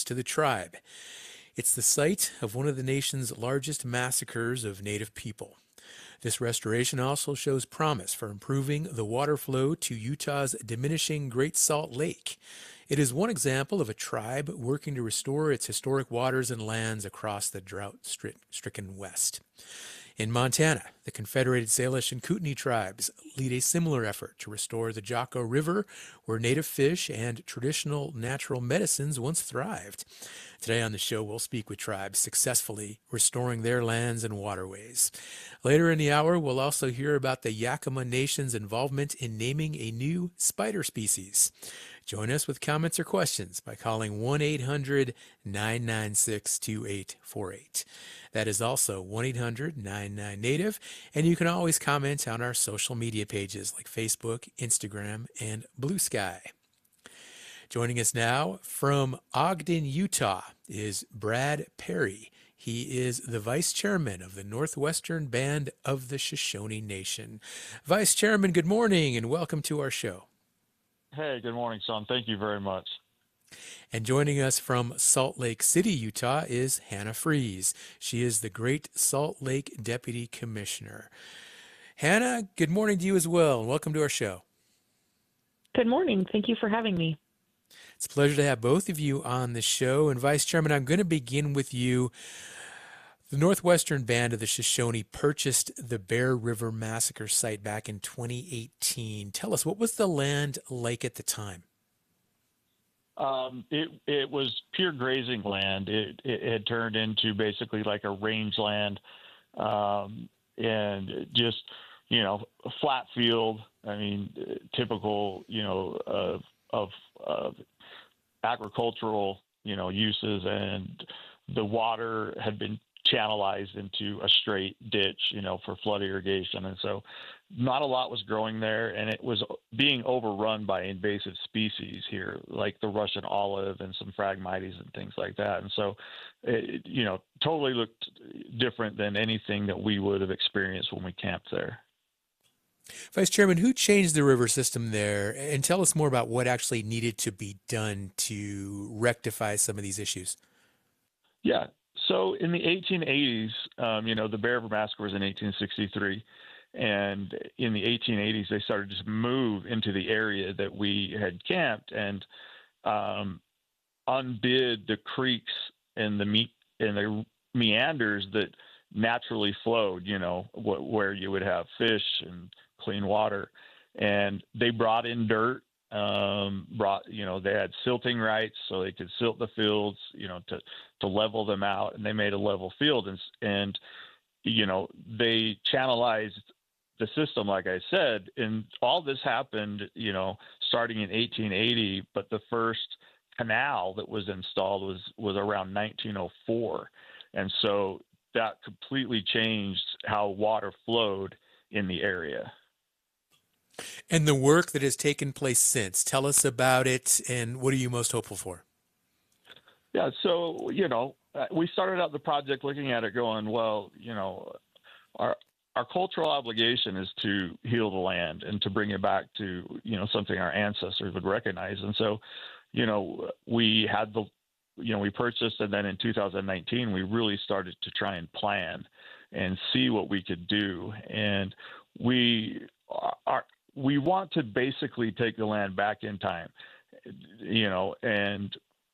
belongs to the tribe. It's the site of one of the nation's largest massacres of Native people. This restoration also shows promise for improving the water flow to Utah's diminishing Great Salt Lake. It is one example of a tribe working to restore its historic waters and lands across the drought-stricken West. In Montana, the Confederated Salish and Kootenai tribes lead a similar effort to restore the Jocko River, where native fish and traditional natural medicines once thrived. Today on the show, we'll speak with tribes successfully restoring their lands and waterways. Later in the hour, we'll also hear about the Yakama Nation's involvement in naming a new spider species. Join us with comments or questions by calling 1-800-996-2848. That is also 1-800-99-NATIVE, and you can always comment on our social media pages like Facebook, Instagram, and Blue Sky. Joining us now from Ogden, Utah, is Brad Perry. He is the Vice Chairman of the Northwestern Band of the Shoshone Nation. Vice Chairman, good morning and welcome to our show. Hey, good morning, son. Thank you very much. And joining us from Salt Lake City, Utah, is Hannah Fries. She is the Great Salt Lake Deputy Commissioner. Hannah, good morning to you as well, and welcome to our show. Good morning. Thank you for having me. It's a pleasure to have both of you on the show. And Vice Chairman, I'm going to begin with you. The Northwestern Band of the Shoshone purchased the Bear River Massacre site back in 2018. Tell us, what was the land like at the time? It was pure grazing land. It had turned into basically like a rangeland, and just, a flat field. I mean, typical, of agricultural, uses, and the water had been channelized into a straight ditch, for flood irrigation. And so not a lot was growing there, and it was being overrun by invasive species here, like the Russian olive and some Phragmites and things like that. And so, it, totally looked different than anything that we would have experienced when we camped there. Vice Chairman, who changed the river system there? And tell us more about what actually needed to be done to rectify some of these issues. Yeah. So in the 1880s, the Bear River Massacre was in 1863. And in the 1880s, they started to move into the area that we had camped and undid the creeks and the meanders that naturally flowed, where you would have fish and clean water. And they brought in dirt, they had silting rights so they could silt the fields, to level them out, and they made a level field. And they channelized the system, like I said, and all this happened, starting in 1880, but the first canal that was installed was around 1904. And so that completely changed how water flowed in the area. And the work that has taken place since, tell us about it, and what are you most hopeful for? Yeah, so, we started out the project looking at it going, well, our cultural obligation is to heal the land and to bring it back to, something our ancestors would recognize. And so, we had we purchased, and then in 2019, we really started to try and plan and see what we could do. And we want to basically take the land back in time, and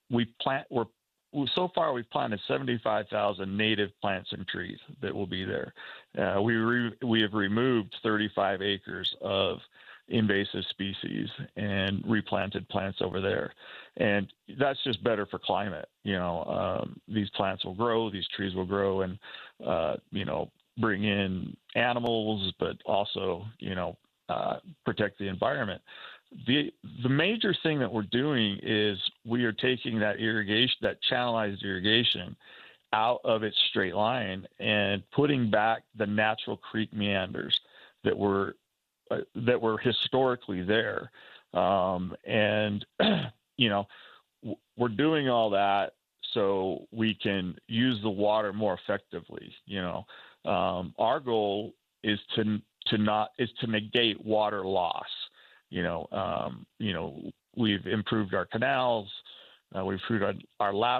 so far we've planted 75,000 native plants and trees that will be there. We have removed 35 acres of invasive species and replanted plants over there. And that's just better for climate. These plants will grow, these trees will grow, and, bring in animals, but also, protect the environment. The major thing that we're doing is we are taking that irrigation, that channelized irrigation, out of its straight line and putting back the natural creek meanders that were historically there. And we're doing all that so we can use the water more effectively. Our goal is to negate water loss. We've improved our canals, we've improved our